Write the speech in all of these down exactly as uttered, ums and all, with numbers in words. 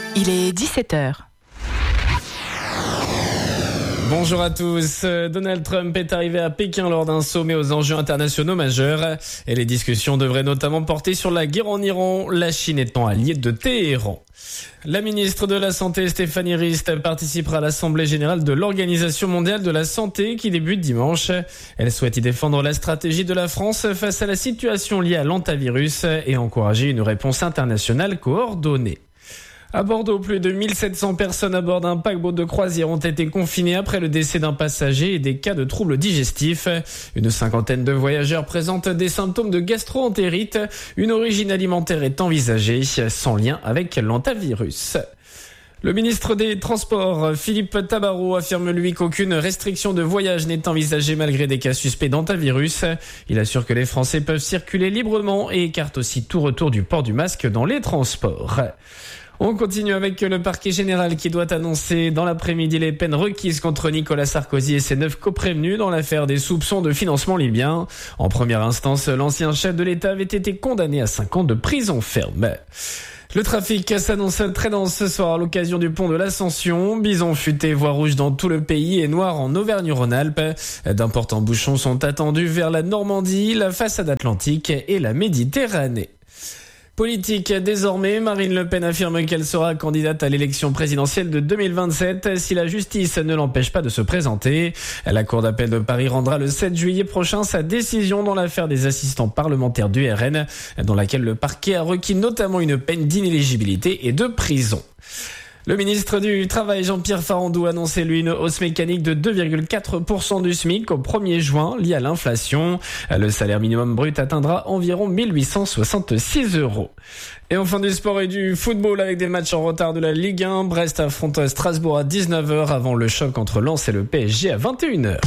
Il est dix-sept heures. Bonjour à tous. Donald Trump est arrivé à Pékin lors d'un sommet aux enjeux internationaux majeurs. Et les discussions devraient notamment porter sur la guerre en Iran, la Chine étant alliée de Téhéran. La ministre de la Santé, Stéphanie Rist, participera à l'Assemblée générale de l'Organisation mondiale de la santé qui débute dimanche. Elle souhaite y défendre la stratégie de la France face à la situation liée à l'hantavirus et encourager une réponse internationale coordonnée. À Bordeaux, plus de mille sept cents personnes à bord d'un paquebot de croisière ont été confinées après le décès d'un passager et des cas de troubles digestifs. Une cinquantaine de voyageurs présentent des symptômes de gastro-entérite. Une origine alimentaire est envisagée, sans lien avec l'hantavirus. Le ministre des Transports, Philippe Tabarot, affirme lui qu'aucune restriction de voyage n'est envisagée malgré des cas suspects d'hantavirus. Il assure que les Français peuvent circuler librement et écarte aussi tout retour du port du masque dans les transports. On continue avec le parquet général qui doit annoncer dans l'après-midi les peines requises contre Nicolas Sarkozy et ses neuf coprévenus dans l'affaire des soupçons de financement libyen. En première instance, l'ancien chef de l'État avait été condamné à cinq ans de prison ferme. Le trafic s'annonce très dense ce soir à l'occasion du pont de l'Ascension. Bison futé, voie rouge dans tout le pays et noir en Auvergne-Rhône-Alpes. D'importants bouchons sont attendus vers la Normandie, la façade atlantique et la Méditerranée. Politique, désormais, Marine Le Pen affirme qu'elle sera candidate à l'élection présidentielle de deux mille vingt-sept si la justice ne l'empêche pas de se présenter. La Cour d'appel de Paris rendra le sept juillet prochain sa décision dans l'affaire des assistants parlementaires du R N, dans laquelle le parquet a requis notamment une peine d'inéligibilité et de prison. Le ministre du Travail, Jean-Pierre Farandou, a annoncé lui une hausse mécanique de deux virgule quatre pour cent du SMIC au premier juin liée à l'inflation. Le salaire minimum brut atteindra environ mille huit cent soixante-six euros. Et enfin du sport et du football avec des matchs en retard de la Ligue un. Brest affronte Strasbourg à dix-neuf heures avant le choc entre Lens et le P S G à vingt et une heures.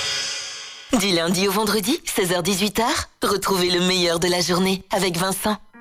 Du lundi au vendredi, seize heures dix-huit heures, retrouvez le meilleur de la journée avec Vincent.